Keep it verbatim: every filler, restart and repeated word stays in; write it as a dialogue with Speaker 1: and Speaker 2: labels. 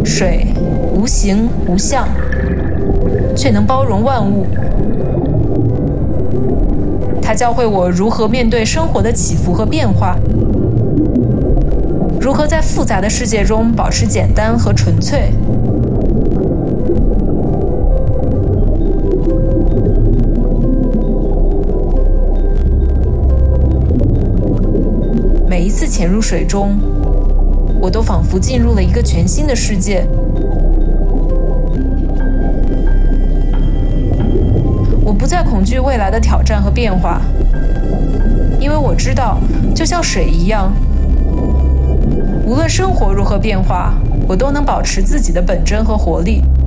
Speaker 1: 水无形无相，却能包容万物。它教会我如何面对生活的起伏和变化，如何在复杂的世界中保持简单和纯粹。每一次潜入水中，我都仿佛进入了一个全新的世界。我不再恐惧未来的挑战和变化，因为我知道，就像水一样，无论生活如何变化，我都能保持自己的本真和活力。